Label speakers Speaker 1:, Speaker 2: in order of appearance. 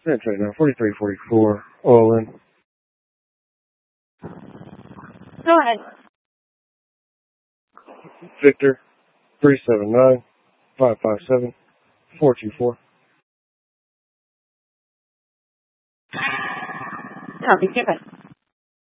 Speaker 1: That's right now, 4344, all in.
Speaker 2: Go ahead.
Speaker 1: Victor, 379-557-424.
Speaker 2: Copy, give it.